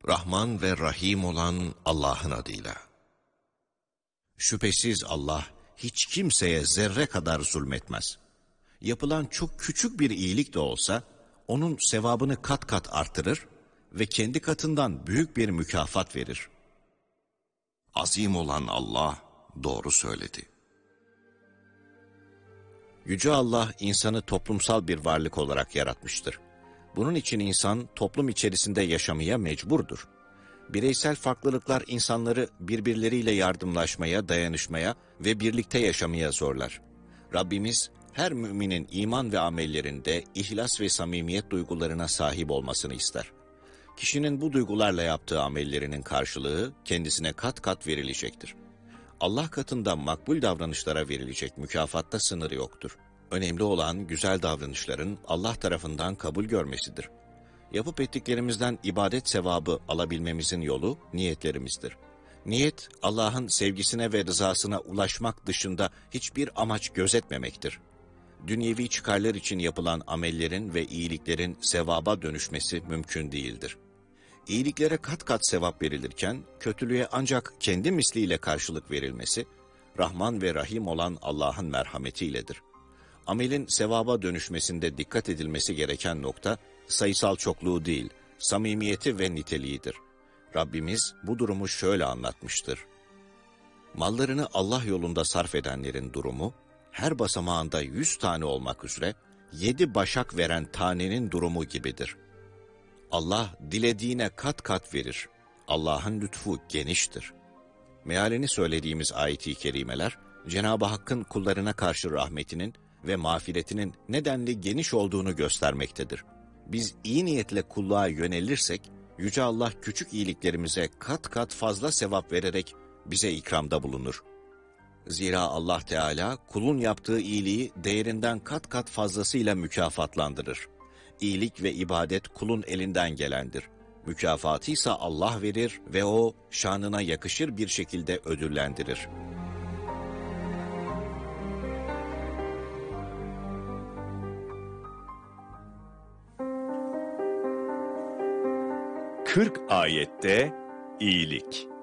Rahman ve Rahim olan Allah'ın adıyla. Şüphesiz Allah hiç kimseye zerre kadar zulmetmez. Yapılan çok küçük bir iyilik de olsa onun sevabını kat kat artırır ve kendi katından büyük bir mükafat verir. Azim olan Allah doğru söyledi. Yüce Allah insanı toplumsal bir varlık olarak yaratmıştır. Bunun için insan toplum içerisinde yaşamaya mecburdur. Bireysel farklılıklar insanları birbirleriyle yardımlaşmaya, dayanışmaya ve birlikte yaşamaya zorlar. Rabbimiz her müminin iman ve amellerinde ihlas ve samimiyet duygularına sahip olmasını ister. Kişinin bu duygularla yaptığı amellerinin karşılığı kendisine kat kat verilecektir. Allah katında makbul davranışlara verilecek mükafatta sınırı yoktur. Önemli olan güzel davranışların Allah tarafından kabul görmesidir. Yapıp ettiklerimizden ibadet sevabı alabilmemizin yolu niyetlerimizdir. Niyet, Allah'ın sevgisine ve rızasına ulaşmak dışında hiçbir amaç gözetmemektir. Dünyevi çıkarlar için yapılan amellerin ve iyiliklerin sevaba dönüşmesi mümkün değildir. İyiliklere kat kat sevap verilirken, kötülüğe ancak kendi misliyle karşılık verilmesi, Rahman ve Rahim olan Allah'ın merhametiyledir. Amelin sevaba dönüşmesinde dikkat edilmesi gereken nokta, sayısal çokluğu değil, samimiyeti ve niteliğidir. Rabbimiz bu durumu şöyle anlatmıştır. Mallarını Allah yolunda sarf edenlerin durumu, her basamağında 100 tane olmak üzere 7 başak veren tanenin durumu gibidir. Allah dilediğine kat kat verir. Allah'ın lütfu geniştir. Mealini söylediğimiz ayet-i kerimeler, Cenab-ı Hakk'ın kullarına karşı rahmetinin ve mağfiretinin nedenli geniş olduğunu göstermektedir. Biz iyi niyetle kulluğa yönelirsek, Yüce Allah küçük iyiliklerimize kat kat fazla sevap vererek bize ikramda bulunur. Zira Allah Teala kulun yaptığı iyiliği değerinden kat kat fazlasıyla mükafatlandırır. İyilik ve ibadet kulun elinden gelendir. Mükafatı ise Allah verir ve o şanına yakışır bir şekilde ödüllendirir. Kırk ayette iyilik.